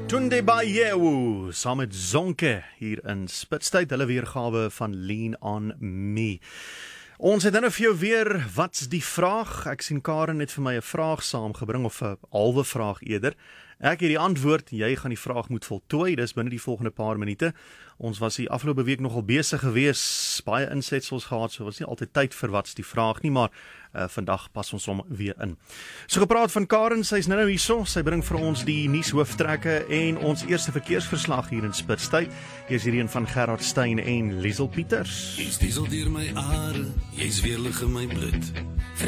Tunde Bayewu, saam met Zonke hier in Spitstyd, hulle weergawe van Lean on Me. Ons het nou vir jou weer, wat's die vraag? Ek sien Karen het vir my 'n vraag saamgebring, of 'n halwe vraag eerder. Ek het die antwoord, jy gaan die vraag moet voltooi, dis binne die volgende paar minute. Ons was die afgelope week nogal besig gewees, baie insetsels gehad, so was nie altyd tyd vir wat's die vraag nie, maar vandag pas ons hom weer in. So gepraat van Karen, sy's nou hierso, sy bring vir ons die nuushooftrekke en ons eerste verkeersverslag hier in Spitstyd. Hier is hierdie van Gerard Steyn en Liesel Pieters. Jy's diesel deur my are, jy's weerlig in my bloed.